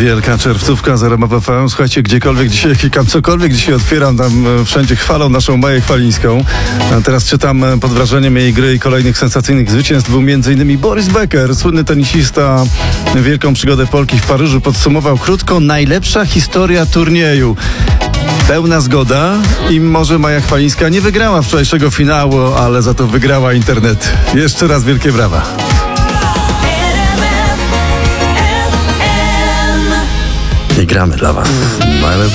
Wielka czerwcówka z RMF FM. Słuchajcie, gdziekolwiek dzisiaj klikam, cokolwiek dzisiaj otwieram, tam wszędzie chwalą naszą Maję Chwalińską. A teraz czytam pod wrażeniem jej gry i kolejnych sensacyjnych zwycięstw był m.in. Boris Becker, słynny tenisista. Wielką przygodę Polki w Paryżu podsumował krótko: najlepsza historia turnieju. Pełna zgoda i może Maja Chwalińska nie wygrała wczorajszego finału, ale za to wygrała internet. Jeszcze raz wielkie brawa. I gramy dla was.